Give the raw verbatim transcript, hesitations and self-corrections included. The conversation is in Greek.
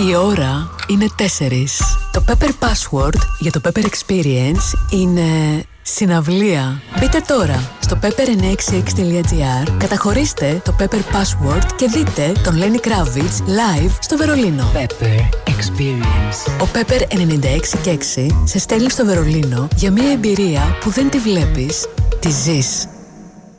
Η ώρα είναι τέσσερις. Το Pepper Password για το Pepper Experience είναι συναυλία. Μπείτε τώρα στο pepper εννιακόσια εξήντα έξι τελεία gr, καταχωρήστε το Pepper Password και δείτε τον Lenny Kravitz live στο Βερολίνο. Pepper Experience. Ο Pepper ενενήντα έξι και έξι σε στέλνει στο Βερολίνο για μια εμπειρία που δεν τη βλέπεις, τη ζεις.